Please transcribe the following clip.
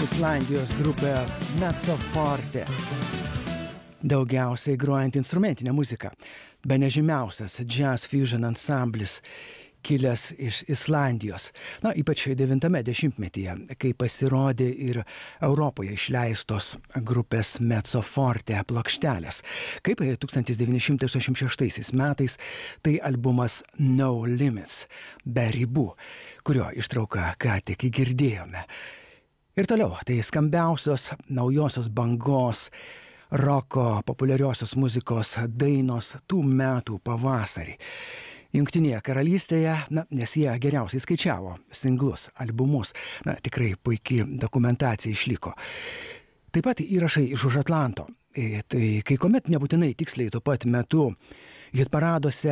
Islandijos grupė Mezzo Forte, daugiausiai grojant instrumentinę muziką, bene žymiausias jazz fusion ansamblis kilęs iš Islandijos. Ypač 90-metyje, kai pasirodė ir Europoje išleistos grupės Mezzo Forte plokštelės. Kaip 1986 metais tai albumas No Limits, be ribų, kurio ištrauką ką tik girdėjome. Ir toliau, tai skambiausios naujosios bangos roko populiariosios muzikos dainos tų metų pavasarį. Jungtinėje karalystėje, nes jie geriausiai skaičiavo singlus, albumus, tikrai puikiai dokumentacija išliko. Taip pat įrašai iš už Atlanto. Tai kai kuomet nebūtinai tiksliai tuo pat metu hitparaduose